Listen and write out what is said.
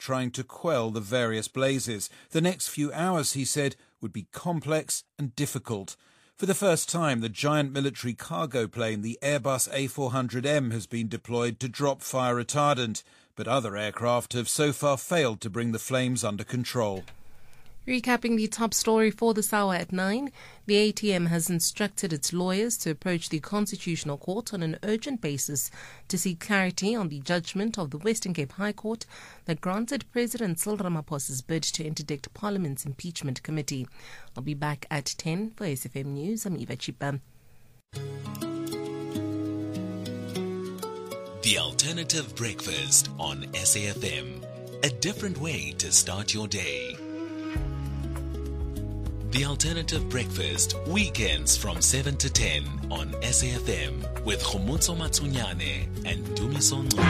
trying to quell the various blazes. The next few hours, he said, would be complex and difficult. For the first time, the giant military cargo plane, the Airbus A400M, has been deployed to drop fire retardant, but other aircraft have so far failed to bring the flames under control. Recapping the top story for this hour at 9, the ATM has instructed its lawyers to approach the Constitutional Court on an urgent basis to seek clarity on the judgment of the Western Cape High Court that granted President Cyril Ramaphosa's bid to interdict Parliament's impeachment committee. I'll be back at 10 for SFM News. I'm Eva Chipa. The Alternative Breakfast on SAFM. A different way to start your day. The Alternative Breakfast, weekends from 7 to 10 on SAFM with Khomotso Matsunyane and Dumiso Ngcobo.